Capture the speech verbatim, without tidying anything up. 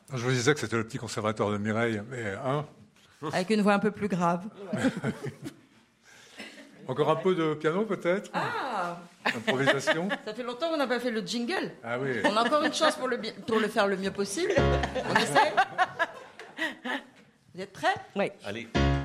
Je vous disais que c'était le petit conservateur de Mireille, mais hein. Avec une voix un peu plus grave. Encore un peu de piano peut-être. Ah. Improvisation. Ça fait longtemps qu'on n'a pas fait le jingle. Ah oui. On a encore une chance pour le, bi- pour le faire le mieux possible. On essaie. Vous êtes prêts? Oui. Allez.